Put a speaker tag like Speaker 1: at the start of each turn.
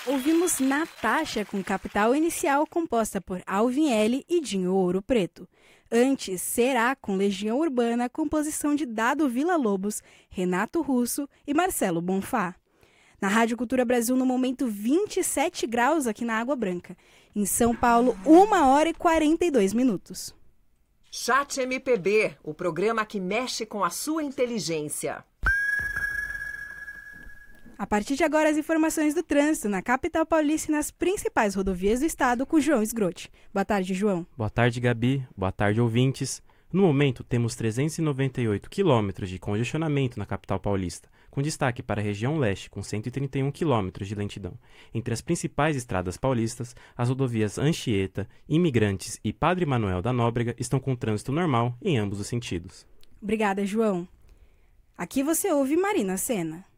Speaker 1: Ouvimos Natasha com Capital Inicial, composta por Alvin L. e Dinho Ouro Preto. Antes, Será com Legião Urbana, composição de Dado Villa-Lobos, Renato Russo e Marcelo Bonfá. Na Rádio Cultura Brasil, no momento 27 graus aqui na Água Branca. Em São Paulo, 1h42.
Speaker 2: Chat MPB, o programa que mexe com a sua inteligência.
Speaker 1: A partir de agora, as informações do trânsito na capital paulista e nas principais rodovias do estado com João Sgrotti. Boa tarde, João.
Speaker 3: Boa tarde, Gabi. Boa tarde, ouvintes. No momento, temos 398 quilômetros de congestionamento na capital paulista, com destaque para a região leste, com 131 quilômetros de lentidão. Entre as principais estradas paulistas, as rodovias Anchieta, Imigrantes e Padre Manuel da Nóbrega estão com trânsito normal em ambos os sentidos.
Speaker 1: Obrigada, João. Aqui você ouve Marina Sena.